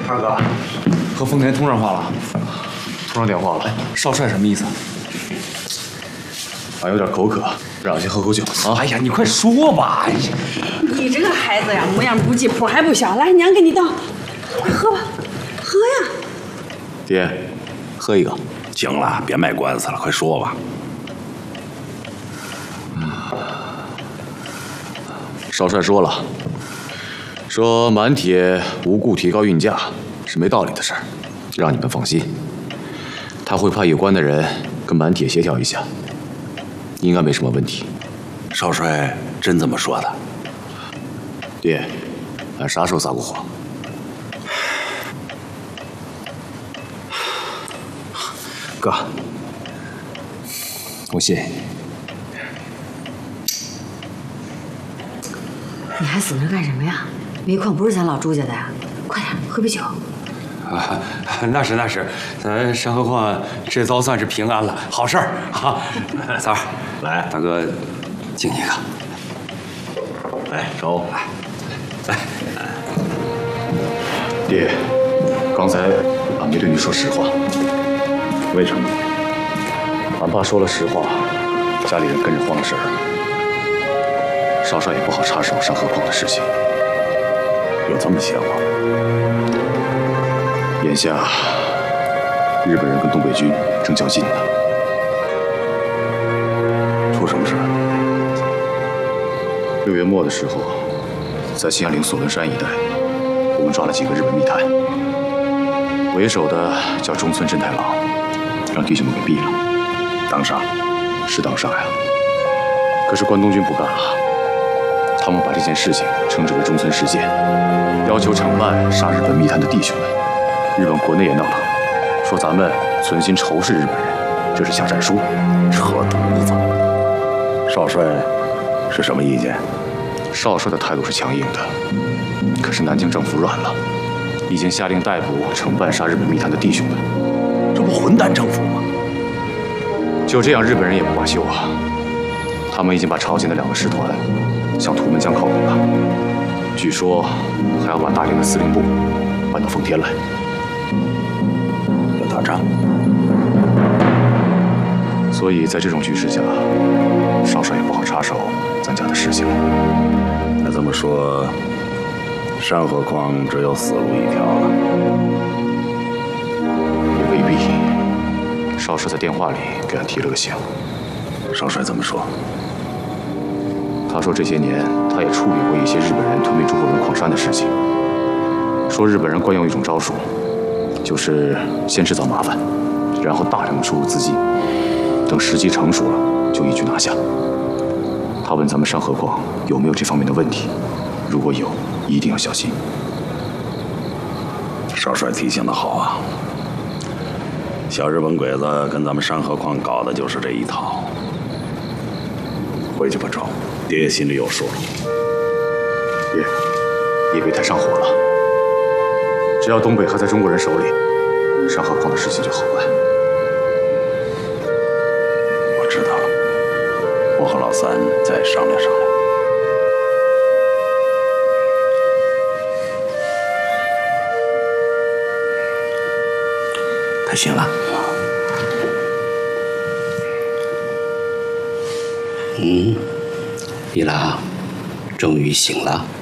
大哥，和丰田通上话了，通上电话了。少帅什么意思？俺有点口渴，让我先喝口酒啊。 哎呀，你快说吧！ 你这个孩子呀，模样不济，谱还不小。来，娘给你倒，快喝吧，喝呀。 爹，喝一个。 行了，别卖官司了，快说吧。 少帅说了，说满铁无故提高运价是没道理的事儿，让你们放心。他会派有关的人跟满铁协调一下，应该没什么问题。 少帅真这么说的？ 爹，俺啥时候撒过谎？ 哥，我信。 你还死那干什么呀？煤矿不是咱老朱家的呀，快点喝杯酒。 啊，那是，咱山河矿这遭算是平安了，好事儿啊！三儿，来，大哥敬你一个。 来，手，来。爹，刚才俺没对你说实话。为什么？俺怕说了实话，家里人跟着慌了神儿。少帅也不好插手山河矿的事情。 有这么邪乎？ 眼下，日本人跟东北军正较劲呢。 出什么事 ？6月末的时候，在兴安岭索伦山一带，我们抓了几个日本密探，为首的叫中村真太郎，让弟兄们给毙了。 当杀？ 是当杀呀。可是关东军不干了，他们把这件事情称之为中村事件，要求惩办杀日本密探的弟兄们。日本国内也闹腾，说咱们存心仇视日本人，这是下战书， 扯犊子。少帅是什么意见？ 少帅的态度是强硬的，可是南京政府软了，已经下令逮捕惩办杀日本密探的弟兄们。 这不混蛋政府吗？ 就这样，日本人也不罢休啊！他们已经把朝鲜的2个师团向图们江靠拢了，据说还要把大连的司令部搬到奉天来。 要打仗， 所以在这种局势下，少帅也不好插手咱家的事情。 那这么说，山河矿只有死路一条了。 也未必。少帅在电话里给俺提了个醒。 少帅怎么说？ 他说这些年他也处理过一些日本人吞并中国人矿山的事情，说日本人惯用一种招数，就是先制造麻烦，然后大量的输入资金，等时机成熟了就一举拿下。他问咱们山河矿有没有这方面的问题，如果有，一定要小心。 少帅提醒的好啊！小日本鬼子跟咱们山河矿搞的就是这一套。回去吧，周，爹爷心里有数了。 爹，也别太上火了。只要东北还在中国人手里，山河矿的事情就好办。 我知道了，我和老三再商量商量。他醒了。 一郎终于醒了。